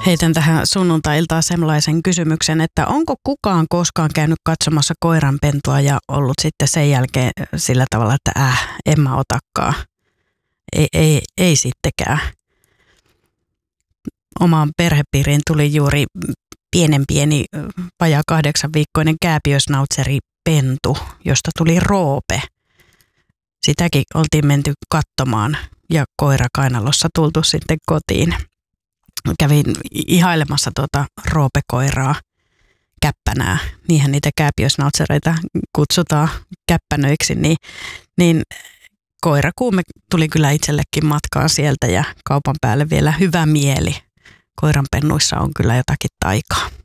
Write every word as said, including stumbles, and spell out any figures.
Heitän tähän sunnuntai-iltaan sellaisen kysymyksen, että onko kukaan koskaan käynyt katsomassa koiranpentua ja ollut sitten sen jälkeen sillä tavalla, että äh, en mä otakaan. Ei, ei, ei sittenkään. Omaan perhepiiriin tuli juuri pienen pieni, vajaa kahdeksan viikkoinen kääpiösnautseri pentu, josta tuli Roope. Sitäkin oltiin menty katsomaan ja koira kainalossa tultu sitten kotiin. Kävin ihailemassa tuota Roope-koiraa, käppänää, niinhän niitä kääpiösnautsereita kutsutaan käppänöiksi, niin, niin koirakuume tuli kyllä itsellekin matkaan sieltä ja kaupan päälle vielä hyvä mieli. Koiranpennuissa on kyllä jotakin taikaa.